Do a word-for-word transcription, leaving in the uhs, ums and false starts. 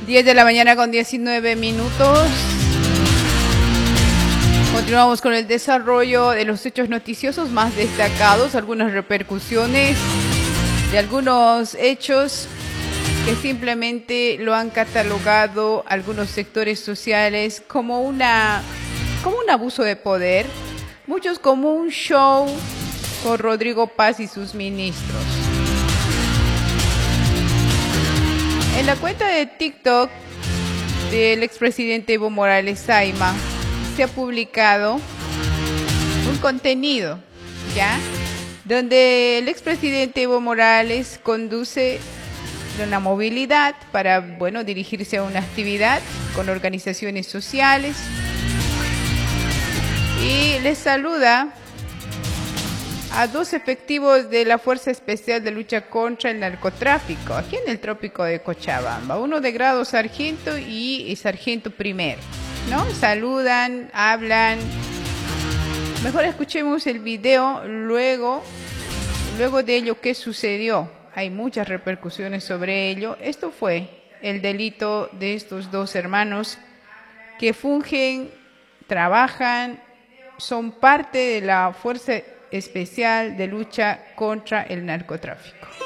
diez de la mañana con diecinueve minutos. Continuamos con el desarrollo de los hechos noticiosos más destacados, algunas repercusiones de algunos hechos que simplemente lo han catalogado algunos sectores sociales como una como un abuso de poder, muchos como un show con Rodrigo Paz y sus ministros. En la cuenta de TikTok del expresidente Evo Morales Saima se ha publicado un contenido, ¿ya? Donde el expresidente Evo Morales conduce una movilidad para, bueno, dirigirse a una actividad con organizaciones sociales y les saluda a dos efectivos de la Fuerza Especial de Lucha contra el Narcotráfico, aquí en el trópico de Cochabamba, uno de grado sargento y sargento primero, ¿no? Saludan, hablan. Mejor escuchemos el video, luego, luego de ello, ¿qué sucedió? Hay muchas repercusiones sobre ello. Esto fue el delito de estos dos hermanos que fungen, trabajan, son parte de la Fuerza Especial de Lucha contra el Narcotráfico.